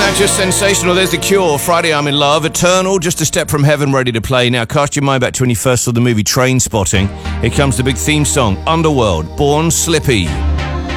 Just sensational. There's The Cure, Friday I'm in Love, Eternal, Just a Step from Heaven, ready to play. Now cast your mind back to when you first saw the movie Trainspotting. Here comes the big theme song, Underworld, Born Slippy.